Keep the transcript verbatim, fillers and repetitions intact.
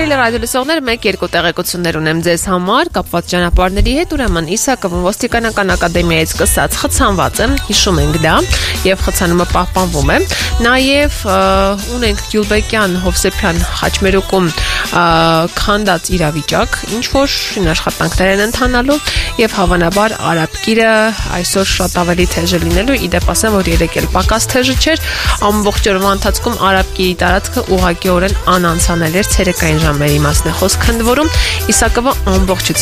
Սիրելի ռադիոլսողներ, մեկ երկու տեղեկություններ ունեմ ձեզ համար կապված ճանապարհների հետ, ուրեմն Իսակովը ոստիկանական ակադեմիայից սկսած խցանված է, հիշում ենք դա, եւ խցանումը պահպանվում է։ Նաեւ ունենք Գյուլբեկյան, Հովսեփյան խաչմերուկում քանդած իրավիճակ, ինչ որ աշխատանքներ են ընթանալու եւ հավանաբար արաբկիրը այսօր շատ ավելի թեժ է լինելու։ Իդեպ ասեմ, որ երեկ էլ պակաս թեժը չէր, ամբողջ օրվա ընթացքում արաբկիրի տարածքը ուղղակիորեն անանցանելի էր, ցերեկային ժամերի մասն է խոսք ընդ որում։ Իսակովը ամբողջությամբ